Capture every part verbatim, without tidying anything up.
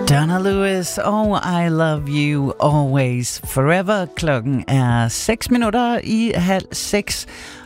Donna Lewis og I Love You Always Forever. Klokken er seks minutter i halv seks,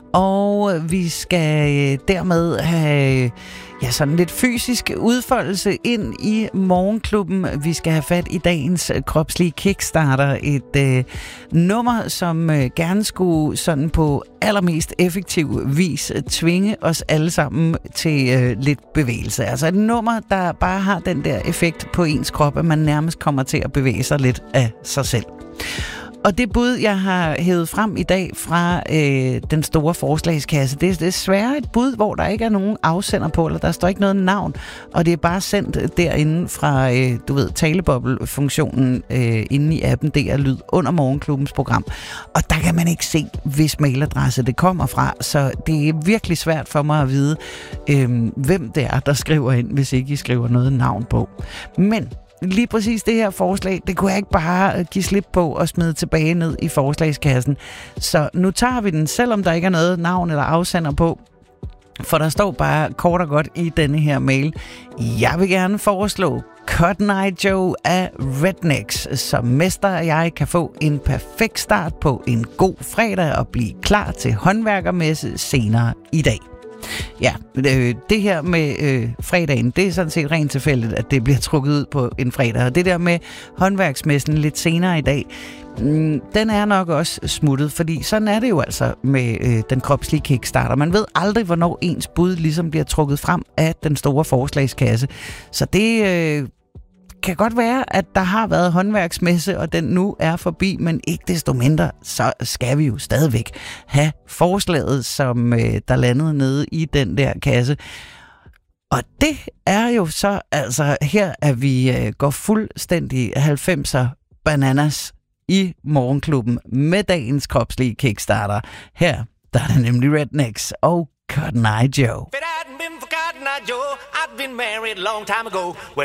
og vi skal dermed have ja, sådan lidt fysisk udfoldelse ind i morgenklubben. Vi skal have fat i dagens kropslige kickstarter. Et øh, nummer, som øh, gerne skulle sådan på allermest effektiv vis tvinge os alle sammen til øh, lidt bevægelse. Altså et nummer, der bare har den der effekt på ens krop, at man nærmest kommer til at bevæge sig lidt af sig selv. Og det bud, jeg har hævet frem i dag fra øh, den store forslagskasse, det er desværre et bud, hvor der ikke er nogen afsender på, eller der står ikke noget navn, og det er bare sendt derinde fra, øh, du ved, taleboble-funktionen øh, inde i appen, det er lyd under morgenklubbens program. Og der kan man ikke se, hvis mailadresse det kommer fra, så det er virkelig svært for mig at vide, øh, hvem det er, der skriver ind, hvis ikke I skriver noget navn på. Men lige præcis det her forslag, det kunne jeg ikke bare give slip på og smide tilbage ned i forslagskassen. Så nu tager vi den, selvom der ikke er noget navn eller afsender på. For der står bare kort og godt i denne her mail: jeg vil gerne foreslå Cotton Eye Joe af Rednecks, så mester og jeg kan få en perfekt start på en god fredag og blive klar til håndværkermesse senere i dag. Ja, øh, det her med øh, fredagen, det er sådan set rent tilfældigt, at det bliver trukket ud på en fredag. Og det der med håndværksmessen lidt senere i dag, mm, den er nok også smuttet, fordi sådan er det jo altså med øh, den kropslige kickstarter. Man ved aldrig, hvornår ens bud ligesom bliver trukket frem af den store forslagskasse. Så det øh, kan godt være, at der har været håndværksmesse, og den nu er forbi, men ikke desto mindre, så skal vi jo stadigvæk have forslaget, som øh, der landede nede i den der kasse. Og det er jo så, altså her, at vi øh, går fuldstændig halvfemser bananas i morgenklubben med dagens kropslige kickstarter. Her, der er det nemlig Rednecks og Cotton Eye Joe. If it hadn't been for Cotton Eye Joe, I'd been married a long time ago. Well,